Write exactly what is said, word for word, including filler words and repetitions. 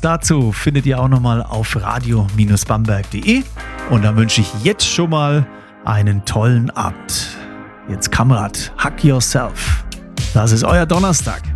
dazu findet ihr auch nochmal auf radio Bindestrich bamberg punkt de. Und dann wünsche ich jetzt schon mal einen tollen Abend. Jetzt Kamerad, Hack Yourself. Das ist euer Donnerstag.